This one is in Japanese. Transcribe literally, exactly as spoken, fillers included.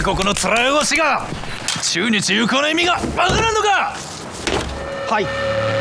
国の面汚しが中日友好の意味がわからんのか。 はい。